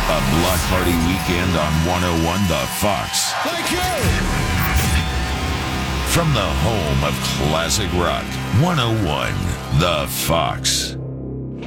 A block party weekend on 101 The Fox. Thank you. From the home of classic rock, 101 The Fox.